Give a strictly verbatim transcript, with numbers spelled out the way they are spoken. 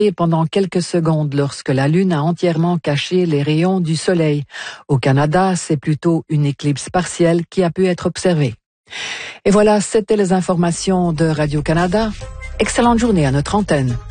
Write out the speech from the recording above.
pendant quelques secondes lorsque la Lune a entièrement caché les rayons du Soleil. Au Canada, c'est plutôt une éclipse partielle qui a pu être observée. Et voilà, c'était les informations de Radio-Canada. Excellente journée à notre antenne.